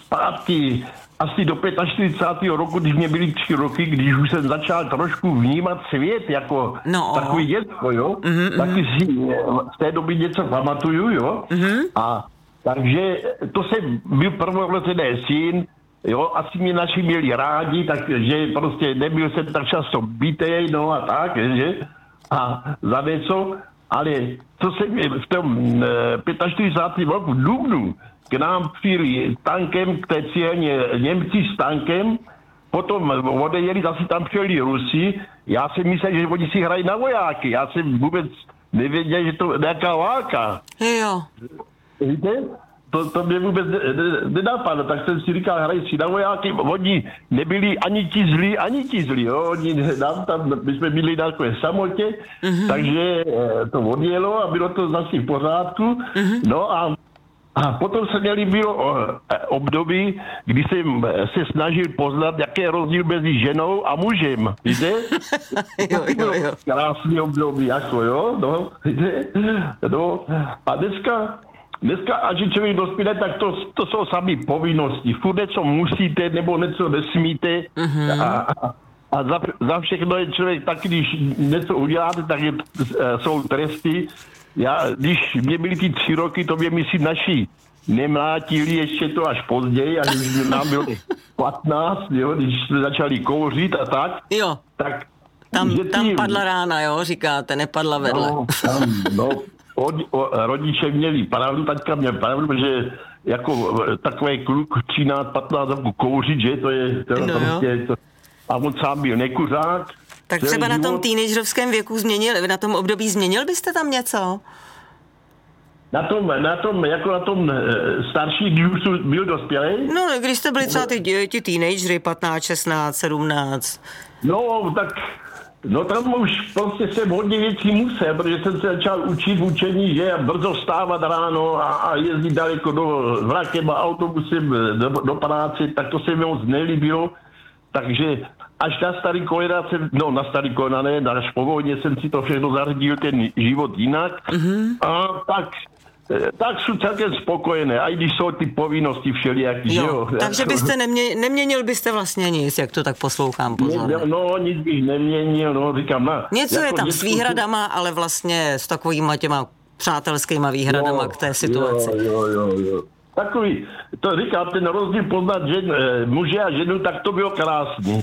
zpátky asi do 45. roku, když mě byly 3 roky, když už jsem začal trošku vnímat svět jako takový děcko, jo. Taky si v té době něco pamatuju, jo. A takže to jsem byl prvorozený syn, jo, asi mě naši měli rádi, takže prostě nebyl jsem tak často bitej, no a tak, že. A za něco, ale co jsem v tom 45. roku v dubnu k nám přijeli tankem k té cílně Němci s tankem, potom odejeli, zase tam přijeli Rusi, já jsem myslel, že oni si hrají na vojáky, já jsem vůbec nevěděl, že to je nějaká válka. Jo. Víte? To mě vůbec nenapadlo, tak jsem si říkal, hrají si na vojáky, oni nebyli ani ti zlí, jo, oni nám tam, my jsme byli na takové samotě, takže to odjelo a bylo to zase v pořádku, no a potom se měli bylo období, kdy jsem se snažil poznat, jaký je rozdíl mezi ženou a mužem, víte? Jo. Krásný období, jako jo, no, víte? No, a dneska, až je člověk dospělý, tak to jsou sami povinnosti. Furt něco musíte, nebo něco nesmíte. A za všechno je člověk tak, když něco uděláte, tak jsou tresty. Když mě byly ty 3 roky, to mě myslím naši nemlátili ještě to až později, až když nám bylo 15, jo, když jsme začali kouřit a tak. Jo, tak tam padla rána, jo, říkáte, nepadla vedle. Rodiče měli pravdu, taťka měl pravdu, že jako takový kluk 13-15 roku kouřit, že to je prostě to, a on sám byl nekuřák. Tak třeba na tom teenagerovském věku na tom období změnil byste tam něco? Na tom starší, když už byl dospělý? No, když jste byli třeba ty teenagery, 15, 16, 17. No, tak no tam už prostě jsem hodně věcí musel, protože jsem se začal učit v učení, že brzo vstávat ráno a jezdit daleko vlakem a autobusem do práce, tak to se mi moc nelíbilo. Takže až na starý kolena až po vojně jsem si to všechno zařídil, ten život jinak. A tak jsou celkem spokojené, a i když jsou ty povinnosti všelijaký, že jo. Takže byste neměnil byste vlastně nic, jak to tak poslouchám pozorně. No, nic bych neměnil, říkám. Něco je tam s výhradama, ale vlastně s takovýma těma přátelskýma výhradama k té situaci. Jo. Takový, to říkám, ten rozdíl poznat muže a ženu, tak to bylo krásný.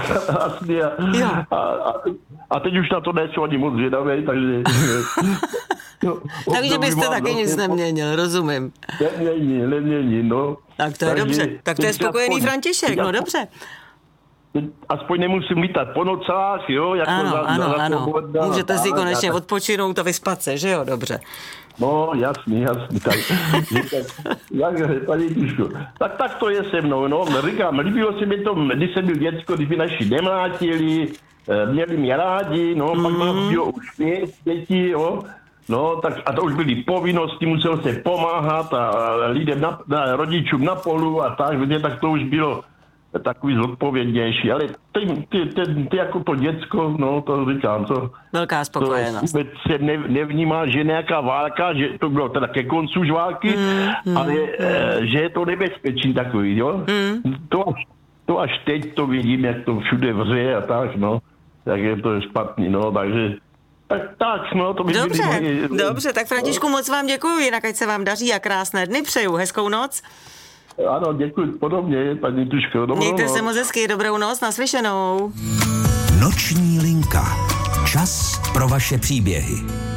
A teď už na to nejsou ani moc zvědavé, takže... Takže byste taky nic neměnil, rozumím. Nemění, no. Tak to je dobře. Tak to je spokojený František, no dobře. Aspoň nemusím lítat po nocách, jo? Jako ano. Můžete si konečně odpočinout a vyspat se, že jo, dobře. No, jasný, tak to je se mnou, no, říkám, líbilo se mi to, když jsem byl děcko, když by naši nemlátili, měli mě rádi, no, pak bylo už 5 dětí, jo, no, tak a to už byly povinnosti, musel se pomáhat a lidem, rodičům na polu a tak to už bylo takový zodpovědnější, ale ty jako to děcko, no to říkám, to... Velká spokojenost. Vůbec se nevnímá, že nějaká válka, že to bylo teda ke koncu už války, ale že je to nebezpečí takový, jo? To až teď to vidím, jak to všude vře a tak, no. Tak je to špatný, no, takže... Tak, no, to by Dobře, tak Františku, moc vám děkuju, jinak ať se vám daří a krásné dny přeju, hezkou noc. Ano, děkuji podobně, paní Tuško. Mějte se moc hezky, dobrou noc, naslyšenou. Noční linka. Čas pro vaše příběhy.